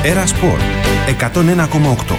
Έρα Σπορ 101,8.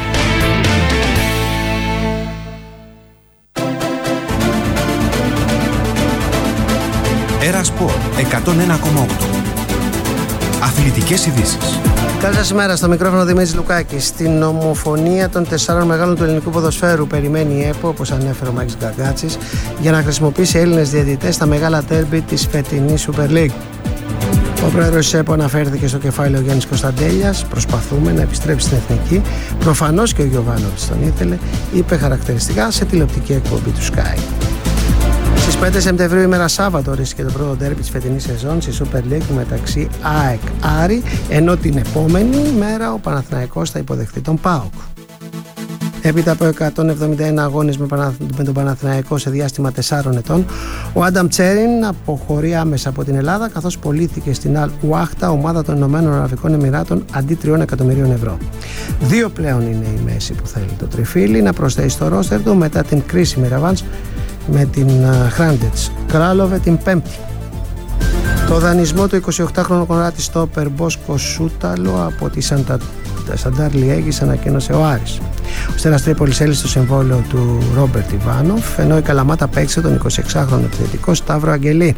Έρα Σπορ 101,8. Αθλητικές ειδήσεις. Καλή σας ημέρα, στο μικρόφωνο Δημήτρης Λουκάκης. Στην ομοφωνία των 4 μεγάλων του ελληνικού ποδοσφαίρου περιμένει η ΕΠΟ, όπως ανέφερε ο Μάκης Γκαγκάτσης, για να χρησιμοποιήσει Έλληνες διαιτητές στα μεγάλα τέρμπι της φετινής Super League. Ο πρόεδρος της ΕΠΟ αναφέρθηκε στο κεφάλαιο Γιάννης Κωνσταντέλιας. Προσπαθούμε να επιστρέψει στην εθνική. Προφανώς και ο Γιωβάνοβιτς τον ήθελε, είπε χαρακτηριστικά σε τηλεοπτική εκπομπή του Sky. Στις 5 Σεπτεμβρίου, ημέρα Σάββατο, ορίστηκε το πρώτο ντέρμπι της φετινής σεζόν στη Super League μεταξύ ΑΕΚ Άρη, ενώ την επόμενη μέρα ο Παναθηναϊκός θα υποδεχθεί τον ΠΑΟΚ. Έπειτα από 171 αγώνες με τον Παναθηναϊκό σε διάστημα 4 ετών, ο Άνταμ Τσέριν αποχωρεί άμεσα από την Ελλάδα, καθώς πωλήθηκε στην Αλ Ουάχτα, ομάδα των Ηνωμένων Αραβικών Εμιράτων, αντί 3 εκατομμυρίων ευρώ. 2 πλέον είναι η μέση που θέλει το τριφύλι να προσθέσει στο ρόστερ του μετά την κρίσιμη ρεβάνς με την Χράντετς Κράλοβε την Πέμπτη. Το δανεισμό του 28χρονου Κροάτη στόπερ Μπόσκο Σούταλο από τη Σαντάρ Λιέγης ανακοίνωσε ο Άρης. Ο Αστέρας Τρίπολης έλυσε το συμβόλαιο του Ρόμπερτ Ιβάνοφ, ενώ η Καλαμάτα παίξε τον 26χρονο επιθετικό Σταύρο Αγγελή.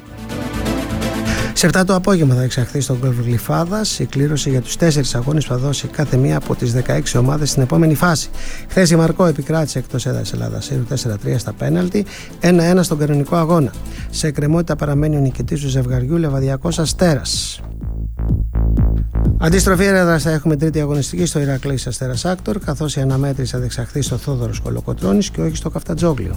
Σε 7 το απόγευμα θα εξαχθεί στον γκολφ Γλυφάδας η κλήρωση για τους 4 αγώνες που θα δώσει κάθε μία από τις 16 ομάδες στην επόμενη φάση. Χθες η Μαρκό επικράτησε εκτός έδρας Ελλάδας Σύρου 4-3 στα πέναλτι, 1-1 στον κανονικό αγώνα. Σε εκκρεμότητα παραμένει ο νικητής του ζευγαριού Λεβαδιακός Αστέρας. Αντίστροφη έδρα θα έχουμε τρίτη αγωνιστική στο Ηρακλής Αστέρας Άκτορ, καθώς η αναμέτρηση θα διεξαχθεί στο Θόδωρος Κολοκοτρώνης και όχι στο Καφτατζόγλιο.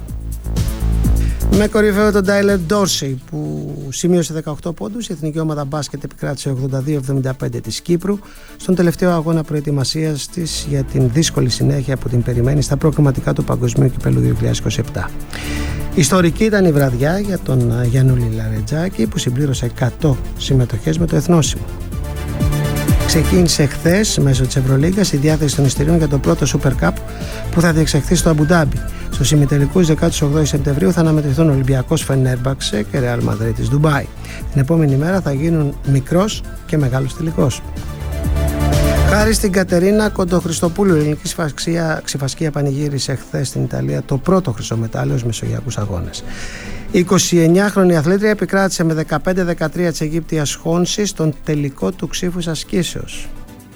Με κορυφαίο τον Τάιλερ Ντόρσεϊ που σημείωσε 18 πόντους, η εθνική ομάδα μπάσκετ επικράτησε 82-75 της Κύπρου στον τελευταίο αγώνα προετοιμασίας της για την δύσκολη συνέχεια που την περιμένει στα προκριματικά του Παγκοσμίου Κυπέλλου 2027. Ιστορική ήταν η βραδιά για τον Γιαννούλη Λαρετζάκη που συμπλήρωσε 100 συμμετοχές με το εθνόσημο. Ξεκίνησε χθες μέσω της Ευρωλίγκας η διάθεση των εισιτηρίων για το πρώτο Super Cup που θα διεξαχθεί στο Αμπουντάμπι. Στους ημιτελικούς 18 Σεπτεμβρίου θα αναμετρηθούν Ολυμπιακός Φενέρμπαξε και Ρεάλ Μαδρίτης Ντουμπάι. Την επόμενη μέρα θα γίνουν μικρός και μεγάλος τελικός. Χάρη στην Κατερίνα Κοντοχριστοπούλου, η ελληνική ξηφασκία πανηγύρισε χθες στην Ιταλία το πρώτο χρυσό μετάλλιο στους μεσογειακούς αγώνες. Η 29χρονη αθλήτρια επικράτησε με 15-13 της Αιγύπτιας Χόνση στον τελικό του ξύφους ασκήσεως.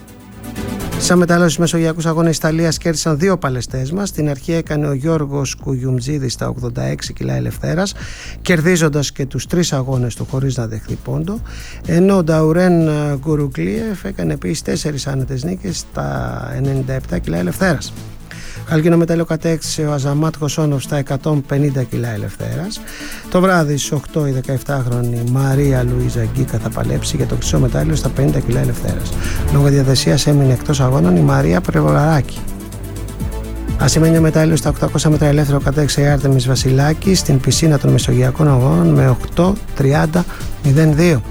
Σαν μετάλλιο στους μεσογειακούς αγώνες της Ιταλίας κέρδισαν 2 παλαιστές μας. Στην αρχή έκανε ο Γιώργος Κουγιουμτζίδης στα 86 κιλά ελευθέρας, κερδίζοντας και τους 3 αγώνες του χωρίς να δεχθεί πόντο, ενώ ο Νταουρέν Γκουρουκλίεφ έκανε επίσης 4 άνετες νίκες στα 97 κιλά ελευθέρας. Χαλκινό μετάλλιο κατέκτησε ο Αζαμάτ Χοσόνοφ στα 150 κιλά ελευθέρας. Το βράδυ στις 8 η 17χρονη Μαρία Λουίζα Γκίκα θα παλέψει για το χρυσό μετάλλιο στα 50 κιλά ελευθέρας. Λόγω διαδεσίας έμεινε εκτός αγώνων η Μαρία Πρεβολαράκη. Ασημένιο μετάλλιο στα 800 μέτρα ελεύθερο κατέκτησε η Άρτεμις Βασιλάκη στην πισίνα των Μεσογειακών Αγώνων με 8-30-02.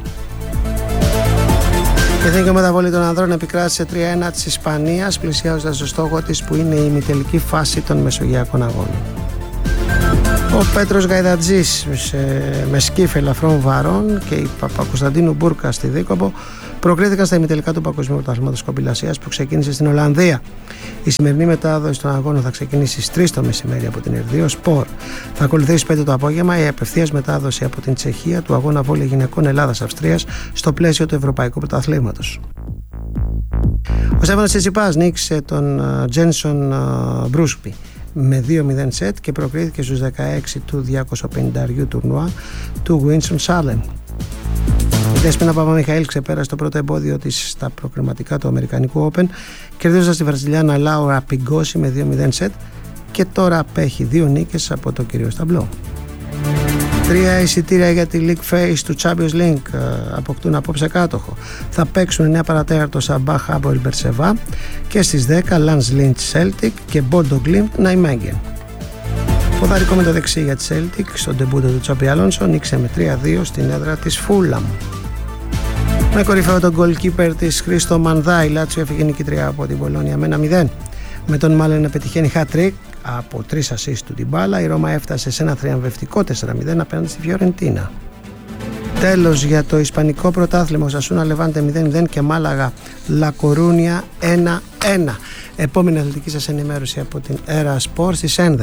Η εθνική ομάδα βόλεϊ των ανδρών επικράτησε 3-1 της Ισπανίας, πλησιάζοντας το στόχο της που είναι η ημιτελική φάση των Μεσογειακών Αγώνων. Ο Πέτρος Γαϊδατζής με σκύφ ελαφρών βαρών και η Παπακοσταντίνου Μπούρκα στη Δίκοπο προκρίθηκαν στα ημιτελικά του Παγκοσμίου Πρωταθλήματος Κομπηλασίας που ξεκίνησε στην Ολλανδία. Η σημερινή μετάδοση των αγώνων θα ξεκινήσει στις 3 το μεσημέρι από την Ερδίο Σπορ. Θα ακολουθήσει στις 5 το απόγευμα η απευθείας μετάδοση από την Τσεχία του αγώνα βόλεϊ γυναικών Ελλάδας-Αυστρίας στο πλαίσιο του Ευρωπαϊκού Πρωταθλήματος. Ο Στέφανος Τσιτσιπάς νίκησε τον Τζένσον Μπρούσπι με 2-0 σετ και προκρίθηκε στους 16 του 250 τουρνουά του Winston Salem. Η Δέσποινα Παπαμιχαήλ ξεπέρασε το πρώτο εμπόδιο της στα προκριματικά του Αμερικανικού Open, κερδίζοντας τη Βραζιλιάνα Λάουρα Πιγκόση με 2-0 σετ και τώρα απέχει 2 νίκες από το κυρίως ταμπλό. 3 εισιτήρια για τη League Phase του Champions League αποκτούν απόψε κάτοχο. Θα παίξουν 9 παρατέταρτο Σαμπά Χάμπολ Μπερσεβά και στις 10 Lance Lynch Celtic και Bodo Glimt Ναϊμέγγεν. Ποδαρικό με το δεξί για τη Celtic στον ντεμπούτο του Τσάμπι Αλόνσο νίκησε με 3-2 στην έδρα της Φούλαμ. Με κορυφαίο τον goalkeeper της Χρήστο Μανδά, η Λάτσιο έφυγε νικητρία από την Πολόνια με 1-0. Με τον Μάλεν να πετυχαίνει hat-trick από 3 assist του την μπάλα, η Ρώμα έφτασε σε ένα θριαμβευτικό 4-0 απέναντι στη Φιωρεντίνα. Τέλος, για το Ισπανικό πρωτάθλημα, Οσασούνα Λεβάντε 0-0 και Μάλαγα Λα Κορούνια 1-1. Επόμενη αθλητική σας ενημέρωση από την Έρα Σπορ στις 11.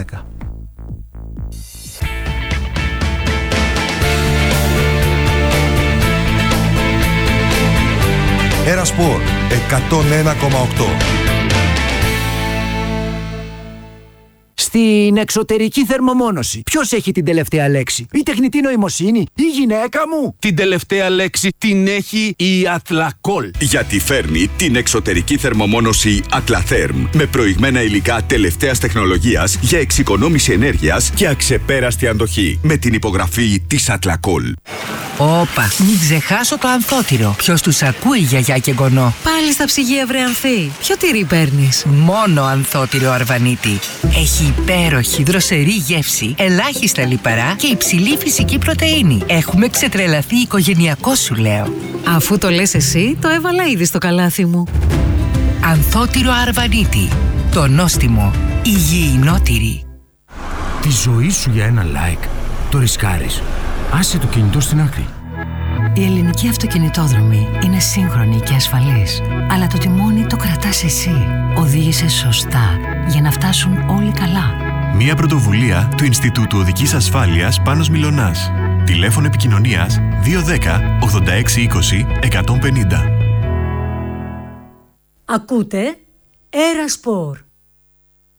Έρα Σπορ 101,8. Στην εξωτερική θερμομόνωση, ποιος έχει την τελευταία λέξη? Η τεχνητή νοημοσύνη, η γυναίκα μου? Την τελευταία λέξη την έχει η Ατλακόλ. Γιατί φέρνει την εξωτερική θερμομόνωση Atlatherm με προηγμένα υλικά τελευταίας τεχνολογίας για εξοικονόμηση ενέργειας και αξεπέραστη αντοχή. Με την υπογραφή της Ατλακόλ. Όπα, μην ξεχάσω το ανθότυρο. Ποιος τους ακούει, γιαγιά και γονό? Πάλι στα ψυγεία, βρε Ανθή. Ποιο τυρί παίρνεις? Μόνο ανθότυρο Αρβανίτη. Έχει υπέροχη δροσερή γεύση, ελάχιστα λιπαρά και υψηλή φυσική πρωτεΐνη. Έχουμε ξετρελαθεί οικογενειακό, σου λέω. Αφού το λες εσύ, το έβαλα ήδη στο καλάθι μου. Ανθότυρο Αρβανίτη. Το νόστιμο. Υγιεινό τυρί. Τη ζωή σου για ένα like το ρισκάρεις. Άσε το κινητό στην άκρη. Η ελληνική αυτοκινητόδρομη είναι σύγχρονη και ασφαλής. Αλλά το τιμόνι το κρατάς εσύ. Οδήγησε σωστά για να φτάσουν όλοι καλά. Μια πρωτοβουλία του Ινστιτούτου Οδικής Ασφάλειας Πάνος Μιλωνάς. Τηλέφωνο επικοινωνίας 210 8620 150. Ακούτε Έρα Σπορ.